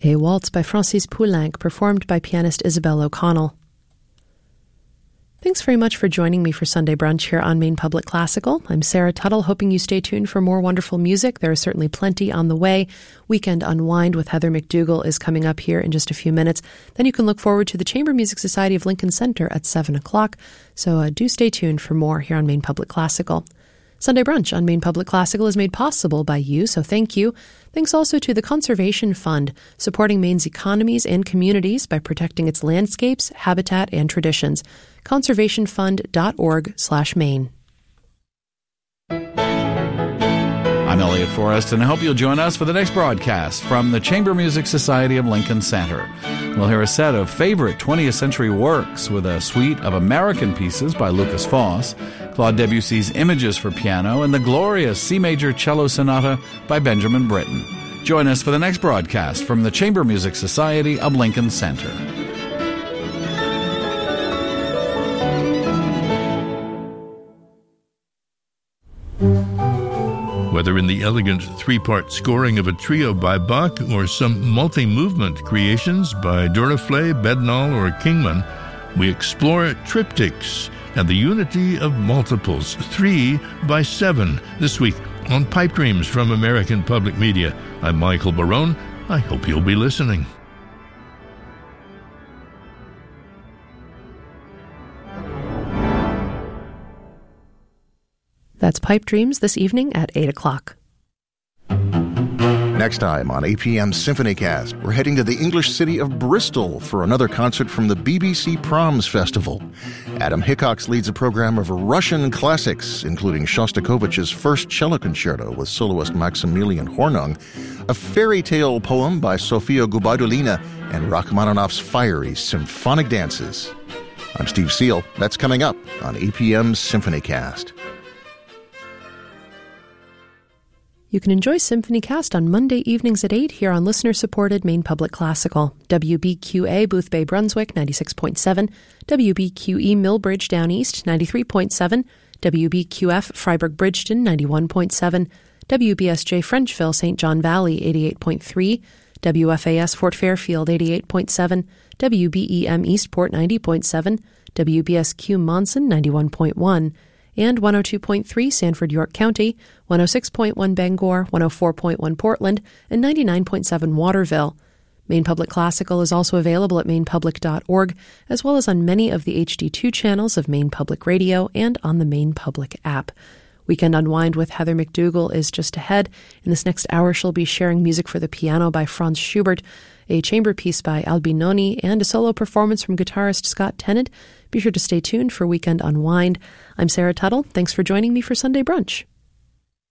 A waltz by Francis Poulenc, performed by pianist Isabel O'Connell. Thanks very much for joining me for Sunday Brunch here on Maine Public Classical. I'm Sarah Tuttle, hoping you stay tuned for more wonderful music. There is certainly plenty on the way. Weekend Unwind with Heather McDougall is coming up here in just a few minutes. Then you can look forward to the Chamber Music Society of Lincoln Center at 7 o'clock. So do stay tuned for more here on Maine Public Classical. Sunday Brunch on Maine Public Classical is made possible by you, so thank you. Thanks also to the Conservation Fund, supporting Maine's economies and communities by protecting its landscapes, habitat, and traditions. conservationfund.org/Maine. I'm Elliot Forrest, and I hope you'll join us for the next broadcast from the Chamber Music Society of Lincoln Center. We'll hear a set of favorite 20th century works with a suite of American pieces by Lucas Foss, Claude Debussy's Images for Piano, and the glorious C Major Cello Sonata by Benjamin Britten. Join us for the next broadcast from the Chamber Music Society of Lincoln Center. Whether in the elegant three-part scoring of a trio by Bach or some multi-movement creations by Duraflé, Bednall, or Kingman, we explore triptychs and the unity of multiples, 3 by 7, this week on Pipe Dreams from American Public Media. I'm Michael Barone. I hope you'll be listening. That's Pipe Dreams this evening at 8 o'clock. Next time on APM Symphonycast, we're heading to the English city of Bristol for another concert from the BBC Proms Festival. Adam Hickox leads a program of Russian classics, including Shostakovich's First Cello Concerto with soloist Maximilian Hornung, a fairy tale poem by Sofia Gubaidulina, and Rachmaninoff's fiery symphonic dances. I'm Steve Seal. That's coming up on APM Symphonycast. You can enjoy Symphonycast on Monday evenings at 8 here on listener-supported Maine Public Classical. WBQA Boothbay Brunswick 96.7, WBQE Millbridge Down East 93.7, WBQF Freiburg Bridgeton 91.7, WBSJ Frenchville St. John Valley 88.3, WFAS Fort Fairfield 88.7, WBEM Eastport 90.7, WBSQ Monson 91.1, and 102.3 Sanford, York County, 106.1 Bangor, 104.1 Portland, and 99.7 Waterville. Maine Public Classical is also available at mainepublic.org, as well as on many of the HD2 channels of Maine Public Radio and on the Maine Public app. Weekend Unwind with Heather McDougall is just ahead. In this next hour, she'll be sharing music for the piano by Franz Schubert, a chamber piece by Albinoni, and a solo performance from guitarist Scott Tennant. Be sure to stay tuned for Weekend Unwind. I'm Sarah Tuttle. Thanks for joining me for Sunday Brunch.